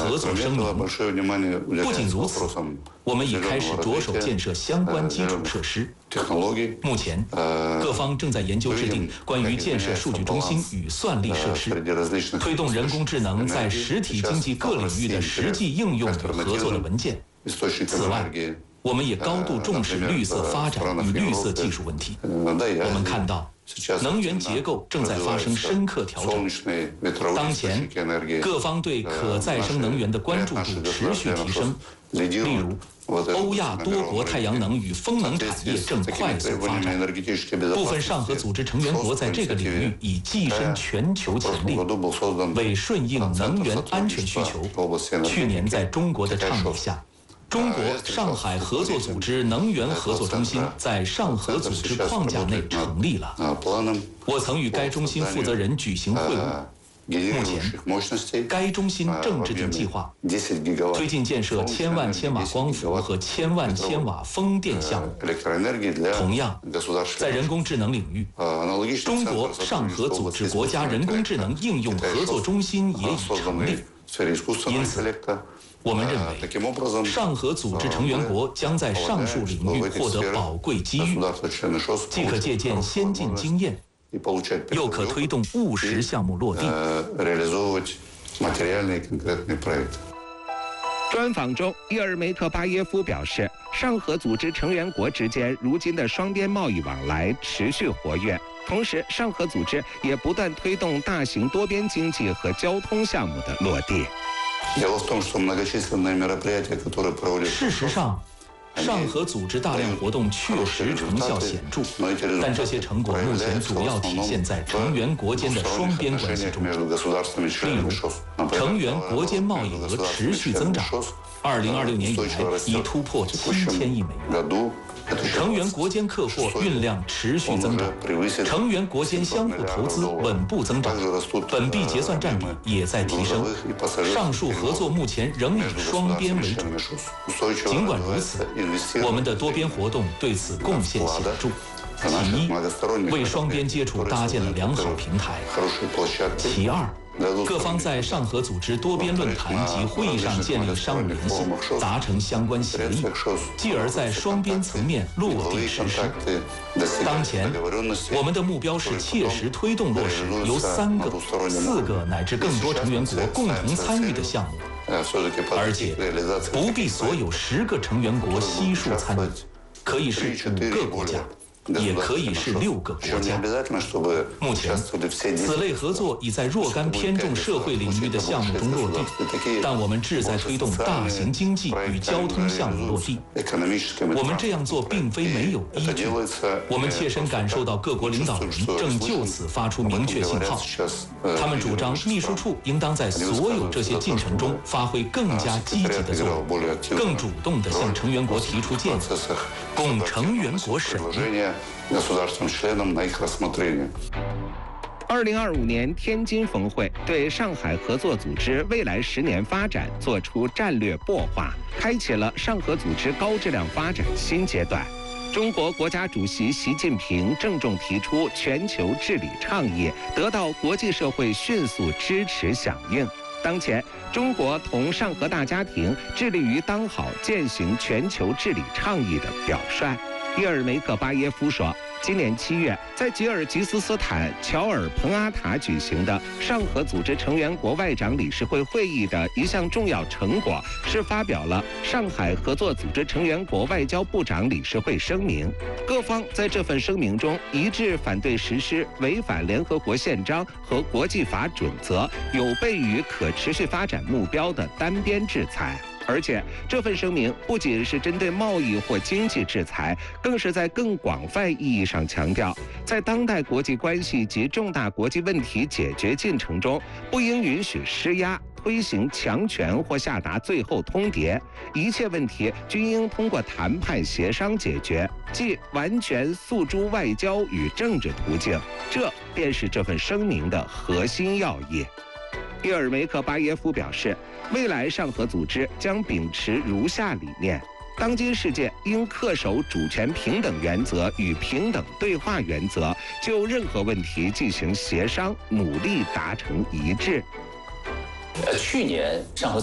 合作声明。不仅如此，我们已开始着手建设相关基础设施。目前，各方正在研究制定关于建设数据中心与算力设施、推动人工智能在实体经济各领域的实际应用与合作的文件。此外，我们也高度重视绿色发展与绿色技术问题。我们看到，能源结构正在发生深刻调整。当前，各方对可再生能源的关注度持续提升。例如，欧亚多国太阳能与风能产业正快速发展，部分上合组织成员国在这个领域已跻身全球前列。为顺应能源安全需求，去年在中国的倡议下，中国上海合作组织能源合作中心在上合组织框架内成立了。我曾与该中心负责人举行会晤。目前，该中心正制定计划，推进建设1000万千瓦光伏和1000万千瓦风电项目。同样，在人工智能领域，中国上合组织国家人工智能应用合作中心也已成立。因此，我们认为，上合组织成员国将在上述领域获得宝贵机遇，既可借鉴先进经验，又可推动务实项目落地。 专访中，伊尔梅特巴耶夫表示，上合组织成员国之间如今的双边贸易往来持续活跃，同时上合组织也不断推动大型多边经济和交通项目的落地。 事实上，上合组织大量活动确实成效显著，但这些成果目前主要体现在成员国间的双边关系中。例如，成员国间贸易额持续增长，2026年以来已突破7000亿美元。成员国间客货运量持续增长，成员国间相互投资稳步增长，本币结算占比也在提升。上述合作目前仍以双边为主。尽管如此，我们的多边活动对此贡献显著。其一，为双边接触搭建了良好平台；其二，各方在上合组织多边论坛及会议上建立商务联系，达成相关协议，继而在双边层面落地实施。当前，我们的目标是切实推动落实由3个、4个乃至更多成员国共同参与的项目，而且不必所有10个成员国悉数参与，可以是5个国家，也可以是6个国家。目前，此类合作已在若干偏重社会领域的项目中落地，但我们志在推动大型经济与交通项目落地。我们这样做并非没有依据，我们切身感受到各国领导人正就此发出明确信号。他们主张秘书处应当在所有这些进程中发挥更加积极的作用，更主动地向成员国提出建议，供成员国审议。 2025年天津峰会对上海合作组织未来10年发展作出战略擘画，开启了上合组织高质量发展新阶段。中国国家主席习近平郑重提出全球治理倡议，得到国际社会迅速支持响应。当前，中国同上合大家庭致力于当好践行全球治理倡议的表率。伊尔梅克巴耶夫说，今年7月，在吉尔吉斯斯坦乔尔彭阿塔举行的上合组织成员国外长理事会会议的一项重要成果是发表了上海合作组织成员国外交部长理事会声明。各方在这份声明中一致反对实施违反联合国宪章和国际法准则、有悖于可持续发展目标的单边制裁。而且，这份声明不仅是针对贸易或经济制裁，更是在更广泛意义上强调，在当代国际关系及重大国际问题解决进程中，不应允许施压、推行强权或下达最后通牒，一切问题均应通过谈判协商解决，即完全诉诸外交与政治途径。这便是这份声明的核心要义。伊尔梅克巴耶夫表示，未来上合组织将秉持如下理念：当今世界应恪守主权平等原则与平等对话原则，就任何问题进行协商，努力达成一致。 去年上合